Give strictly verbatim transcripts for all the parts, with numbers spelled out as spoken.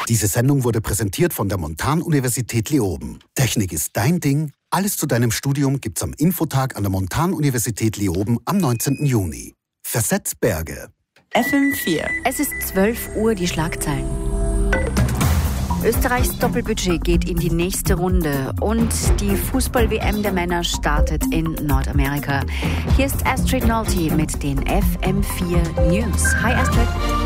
Diese Sendung wurde präsentiert von der Montanuniversität Leoben. Technik ist dein Ding. Alles zu deinem Studium gibt's am Infotag an der Montanuniversität Leoben am neunzehnten Juni. Versetz Berge. F M vier. Es ist zwölf Uhr, die Schlagzeilen. Österreichs Doppelbudget geht in die nächste Runde und die Fußball-W M der Männer startet in Nordamerika. Hier ist Astrid Nolte mit den F M vier News. Hi Astrid.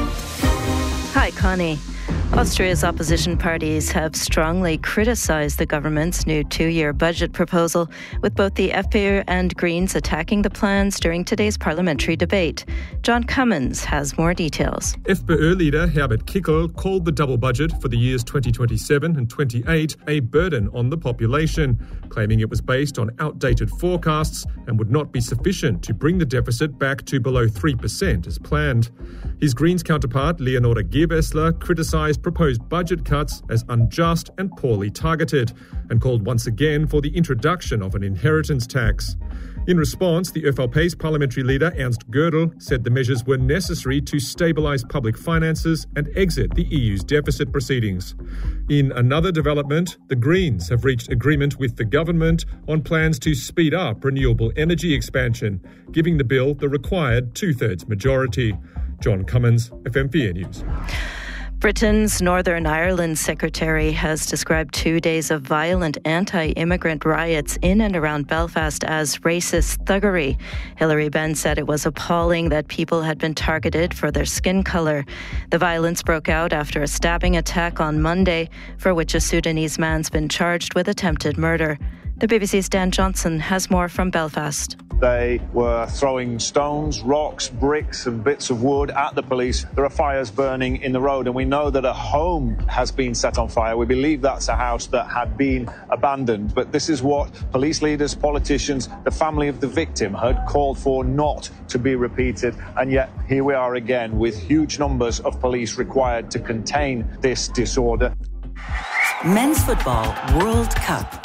Hi Connie. Austria's opposition parties have strongly criticised the government's new two-year budget proposal, with both the F P Ö and Greens attacking the plans during today's parliamentary debate. John Cummins has more details. FPÖ leader Herbert Kickl called the double budget for the years twenty twenty-seven and twenty-eight a burden on the population, claiming it was based on outdated forecasts and would not be sufficient to bring the deficit back to below three percent as planned. His Greens counterpart, Leonora Gewessler, criticised proposed budget cuts as unjust and poorly targeted and called once again for the introduction of an inheritance tax. In response, the ÖVP's parliamentary leader Ernst Gödel said the measures were necessary to stabilise public finances and exit the E U's deficit proceedings. In another development, the Greens have reached agreement with the government on plans to speed up renewable energy expansion, giving the bill the required two-thirds majority. John Cummins, F M four News. Britain's Northern Ireland Secretary has described two days of violent anti-immigrant riots in and around Belfast as racist thuggery. Hilary Benn said it was appalling that people had been targeted for their skin colour. The violence broke out after a stabbing attack on Monday, for which a Sudanese man's been charged with attempted murder. The B B C's Dan Johnson has more from Belfast. They were throwing stones, rocks, bricks and bits of wood at the police. There are fires burning in the road, and we know that a home has been set on fire. We believe that's a house that had been abandoned. But this is what police leaders, politicians, the family of the victim had called for not to be repeated. And yet here we are again with huge numbers of police required to contain this disorder. Men's Football World Cup.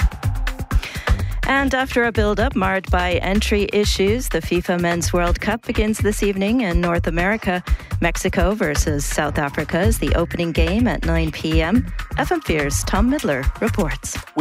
And after a build-up marred by entry issues, the FIFA Men's World Cup begins this evening in North America. Mexico versus South Africa is the opening game at nine p.m. F M four's Tom Midler reports.